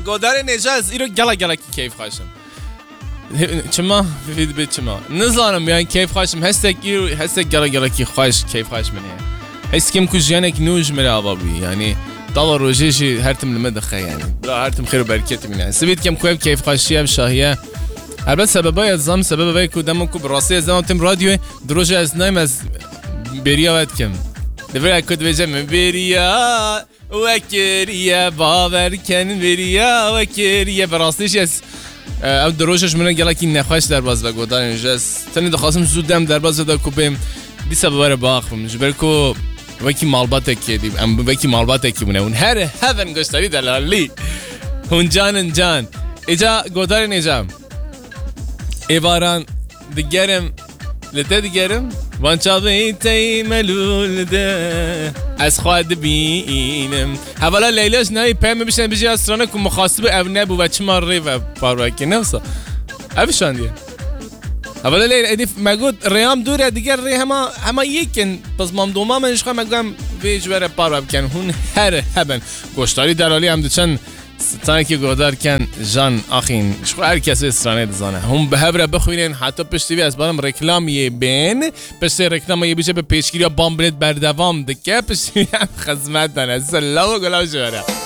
گودار نجاز ایرو گلا کی کیف خاشم چما فید به چما نزانم بیان کیف خاشم هستک گلا کی خاش کیف خاش منه هست کم کجیانک نوج مره آبابی یعنی طال روجيشي هرتم المدخة يعني لا هرتم خير وبركة منها سبيت كم كويب كيف خاشية بشاهية هربت سببايا الزام سببايا كودامن كوب راسية زمان تم راديو دروجة از نايم از بريا واد كم دفرع كود بجم بريا وكريا باور كن بريا وكريا براستيش از او دروجش منو گلا کی نخواش در باز و گودار نجاز تنی دخواستم زودم در باز دا کوبم دی سبب باخم جبرکو وکی مالبات کردیم ام وکی مالبات کی بونه اون هر هفن گشتاری دلالی هون جان اجا گودار نجام ایواران دیگرم لته دیگرم وانچاوی تی ملول ده از خواهد بینم حوالا لیلاش نایی پیم بشن بجی استرانه که مخاصب او نبو و چه مار ری و پاروکی نفسا اوشان دیه اولا لیل ادیف مگود ریام دوره دیگر ری همه یکن پس مامدوما منش خواه مگویم ویج وره پارو بکن هون هر هبن گوشتاری درالی هم دوچن ستانه که گودار کن جان آخین شخور هر کسی استرانه دزانه هم به هبره بخوینین حتی پشتیوی از بارم رکلامیه بین پشتی رکلامیه بیشه به پیشگیری بامبرید بردوام دکه پشتیوی هم خزمت دانه سلاو و گلاو جواره